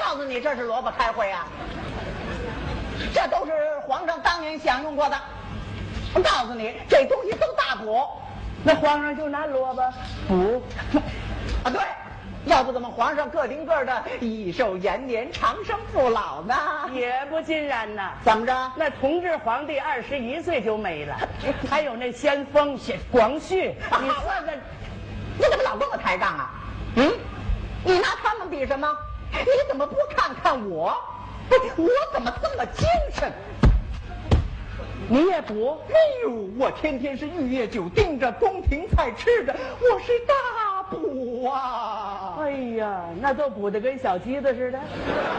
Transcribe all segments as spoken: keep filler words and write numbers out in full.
告诉你，这是萝卜开会啊！这都是皇上当年享用过的。我告诉你，这东西都大补。 那皇上就拿萝卜补啊？对，要不怎么皇上个顶个的益寿延年、长生不老呢？ 也不尽然呐。 怎么着？ 那同治皇帝二十一岁就没了，还有那先锋广旭，你说这， 你怎么老跟我抬杠啊？嗯，你拿他们比什么？你怎么不看看我？我怎么这么精神？ 你也补？ 哎呦，我天天是玉液酒盯着，宫廷菜吃着，我是大补啊！ 哎呀，那都补得跟小鸡子似的。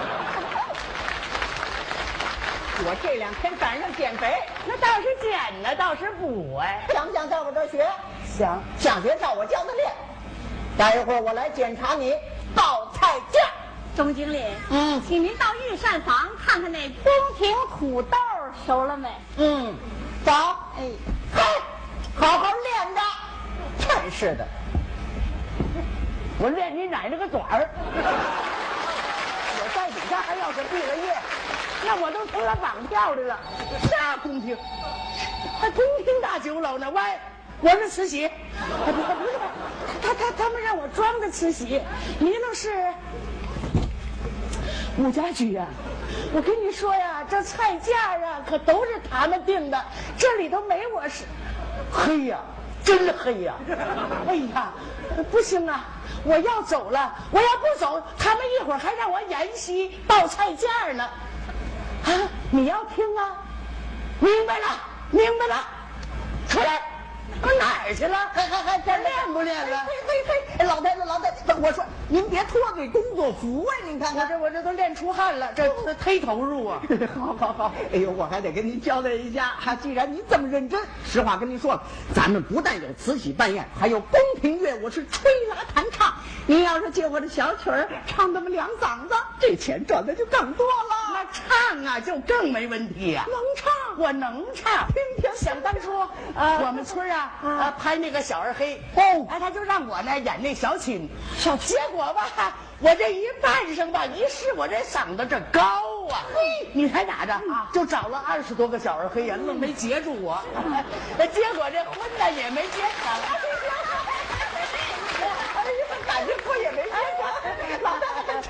我这两天赶上减肥， 那倒是减呢，倒是补哎。 想不想在我这儿学？ 想， 想学照我教的练。待一会儿我来检查你报菜价。 钟经理， 嗯， 请您到御膳房看看那宫廷土豆熟了没？ 嗯，走。哎，嘿，好好练着。真是的， 我练你奶奶个短儿！我在底下还要是毕了业，那我都成了绑票的了。啥宫廷？还宫廷大酒楼呢？喂，我是慈禧。不不不是，他他他们让我装的慈禧，你那是武家驹呀。我跟你说呀，这菜价啊可都是他们定的，这里头没我是。黑呀，真黑呀！哎呀，不行啊！我要走了，我要不走，他们一会儿还让我演戏报菜价呢。啊，你要听啊？明白了，明白了，出来。我哪儿去了？ 还还还这练不练了？ 嘿嘿嘿，老太太老太太，我说您别脱嘴工作服啊！您看看， 我这我这都练出汗了，这这忒投入啊！ 好好好，哎呦，我还得跟您交代一下哈，既然您这么认真，实话跟您说了，咱们不但有慈禧扮演，还有宫廷乐，我是吹拉弹唱。您要是借我的小曲儿唱那么两嗓子，这钱赚的就更多了。 那唱啊，就更没问题呀、啊， 能唱， 我能唱。 听听， 想当初啊，我们村啊啊拍那个小二黑哦， 哎，他就让我呢演那小青，小结果吧，我这一扮上吧，一试我这嗓子这高啊，嘿，你猜咋着啊？就找了二十多个小二黑呀，愣没截住我，结果这婚呢也没结成。 哎呀，感觉婚也没结成，老大爷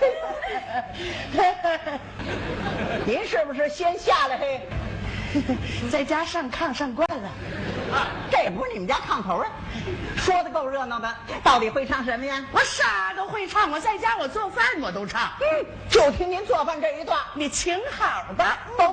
真。您是不是先下来嘿？ 在家上炕上惯了， 这不是你们家炕头啊？说的够热闹的，到底会唱什么呀？ 我啥都会唱，我在家我做饭我都唱。 嗯，就听您做饭这一段， 你请好吧。 哦